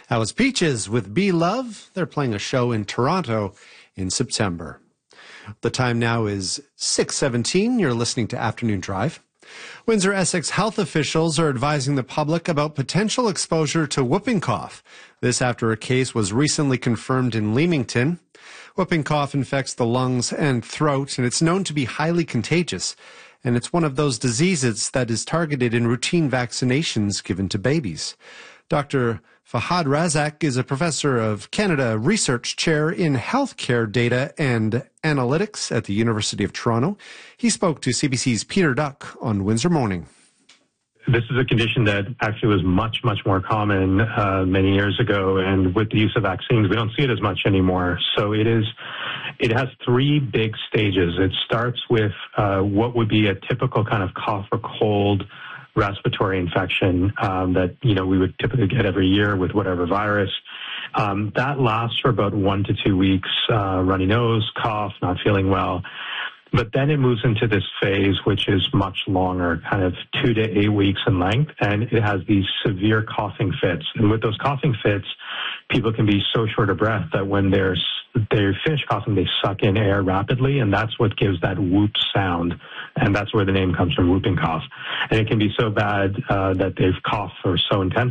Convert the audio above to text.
That was Peaches with Be Love. They're playing a show in Toronto in September. The time now is 6:17. You're listening to Afternoon Drive. Windsor-Essex health officials are advising the public about potential exposure to whooping cough. This after a case was recently confirmed in Leamington. Whooping cough infects the lungs and throat, and it's known to be highly contagious. And it's one of those diseases that is targeted in routine vaccinations given to babies. Dr. Fahad Razak is a professor of Canada Research Chair in Healthcare Data and Analytics at the University of Toronto. He spoke to CBC's Peter Duck on Windsor Morning. This is a condition that actually was much, much more common many years ago, and with the use of vaccines, we don't see it as much anymore. So it has three big stages. It starts with what would be a typical kind of cough or cold respiratory infection that we would typically get every year with whatever virus. That lasts for about 1 to 2 weeks, runny nose, cough, not feeling well. But then it moves into this phase, which is much longer, kind of 2 to 8 weeks in length, and it has these severe coughing fits. And with those coughing fits, people can be so short of breath that when they finish coughing, they suck in air rapidly, and that's what gives that whoop sound. And that's where the name comes from, whooping cough. And it can be so bad that they've coughed for so intensely